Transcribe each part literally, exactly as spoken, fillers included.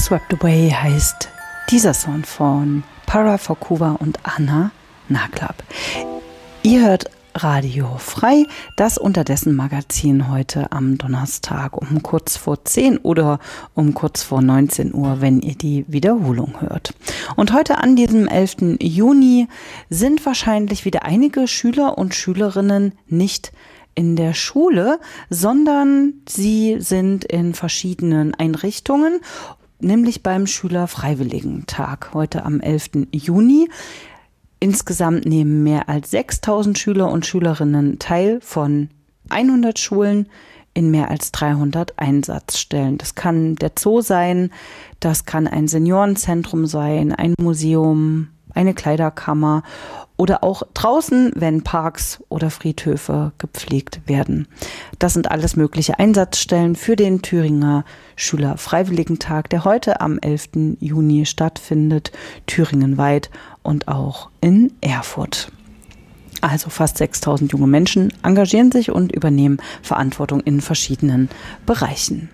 Swept Away heißt dieser Song von Para Fokova und Anna Naglab. Ihr hört Radio Frei, das Unterdessen Magazin heute am Donnerstag um kurz vor zehn oder um kurz vor neunzehn Uhr, wenn ihr die Wiederholung hört. Und heute an diesem elften Juni sind wahrscheinlich wieder einige Schüler und Schülerinnen nicht in der Schule, sondern sie sind in verschiedenen Einrichtungen, nämlich beim Schülerfreiwilligentag heute am elften Juni. Insgesamt nehmen mehr als sechstausend Schüler und Schülerinnen teil von hundert Schulen in mehr als dreihundert Einsatzstellen. Das kann der Zoo sein, das kann ein Seniorenzentrum sein, ein Museum, eine Kleiderkammer oder auch draußen, wenn Parks oder Friedhöfe gepflegt werden. Das sind alles mögliche Einsatzstellen für den Thüringer Schülerfreiwilligentag, der heute am elften Juni stattfindet, thüringenweit und auch in Erfurt. Also fast sechstausend junge Menschen engagieren sich und übernehmen Verantwortung in verschiedenen Bereichen.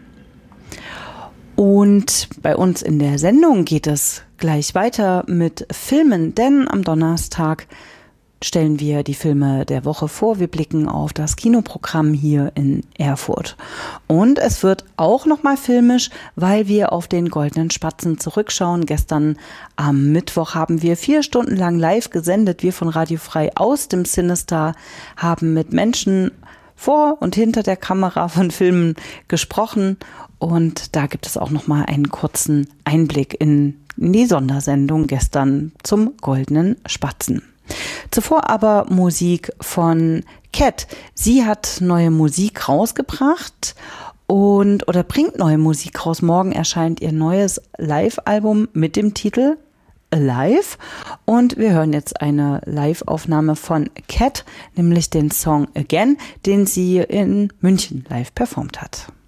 Und bei uns in der Sendung geht es gleich weiter mit Filmen, denn am Donnerstag stellen wir die Filme der Woche vor. Wir blicken auf das Kinoprogramm hier in Erfurt. Und es wird auch nochmal filmisch, weil wir auf den Goldenen Spatzen zurückschauen. Gestern am Mittwoch haben wir vier Stunden lang live gesendet. Wir von Radio Frei aus dem Cinestar haben mit Menschen vor und hinter der Kamera von Filmen gesprochen. Und da gibt es auch nochmal einen kurzen Einblick in die Sondersendung gestern zum Goldenen Spatzen. Zuvor aber Musik von Cat. Sie hat neue Musik rausgebracht und oder bringt neue Musik raus. Morgen erscheint ihr neues Live-Album mit dem Titel Alive. Und wir hören jetzt eine Live-Aufnahme von Cat, nämlich den Song Again, den sie in München live performt hat.